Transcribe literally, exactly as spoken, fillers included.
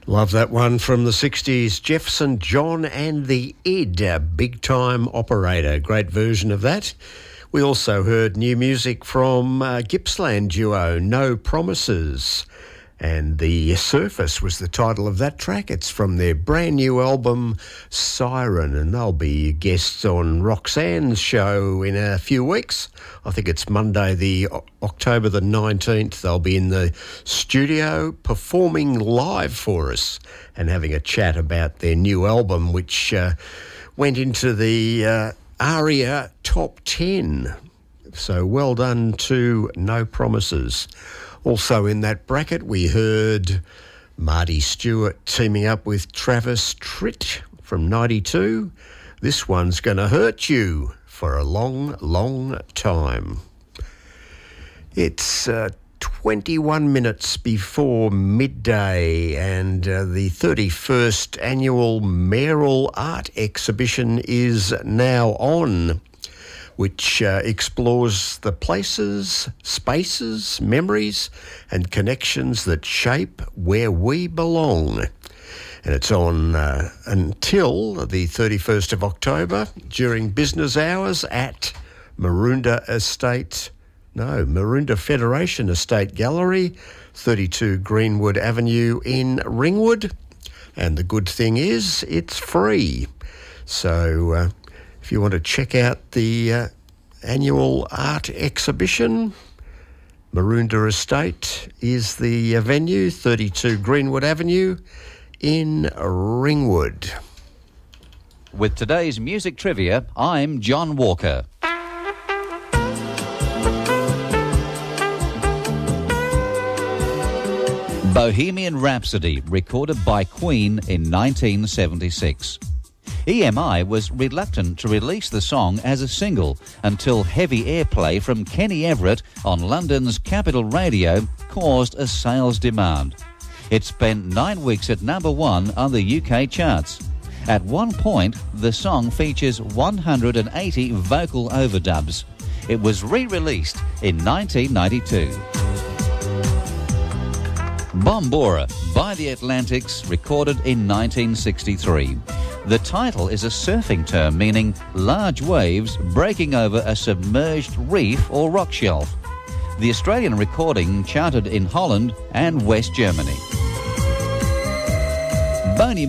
Love that one from the sixties. Jefferson John and the Ed, a Big Time Operator. Great version of that. We also heard new music from uh, Gippsland duo No Promises. And The Surface was the title of that track. It's from their brand new album, Siren, and they'll be guests on Roxanne's show in a few weeks. I think it's Monday, the October the nineteenth. They'll be in the studio performing live for us and having a chat about their new album, which uh, went into the uh, ARIA Top ten. So well done to No Promises. Also in that bracket, we heard Marty Stewart teaming up with Travis Tritt from ninety-two. This one's Gonna Hurt You for a Long, Long Time. It's uh, twenty-one minutes before midday, and uh, the thirty-first annual Mayoral Art Exhibition is now on, which uh, explores the places, spaces, memories and connections that shape where we belong. And it's on uh, until the thirty-first of October during business hours at Maroondah Estate, no, Maroondah Federation Estate Gallery, thirty-two Greenwood Avenue in Ringwood. And the good thing is it's free. So uh, if you want to check out the uh, annual art exhibition, Maroondah Estate is the uh, venue, thirty-two Greenwood Avenue in Ringwood. With today's music trivia, I'm John Walker. Bohemian Rhapsody, recorded by Queen in nineteen seventy-six. E M I was reluctant to release the song as a single until heavy airplay from Kenny Everett on London's Capital Radio caused a sales demand. It spent nine weeks at number one on the U K charts. At one point, the song features one hundred eighty vocal overdubs. It was re-released in nineteen ninety-two. Bombora by the Atlantics, recorded in nineteen sixty-three. The title is a surfing term meaning large waves breaking over a submerged reef or rock shelf. The Australian recording charted in Holland and West Germany. Boney